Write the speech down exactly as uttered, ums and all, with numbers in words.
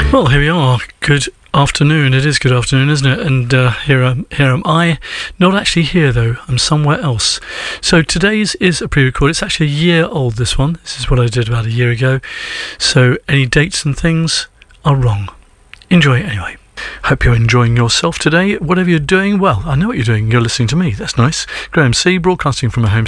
Well, here we are. Good afternoon. It is good afternoon, isn't it? And uh, here, am, here am I. Not actually here, though. I'm somewhere else. So today's is a pre-record. It's actually a year old, this one. This is what I did about a year ago. So any dates and things are wrong. Enjoy it anyway. Hope you're enjoying yourself today. Whatever you're doing, well, I know what you're doing. You're listening to me. That's nice. Graham C, broadcasting from my home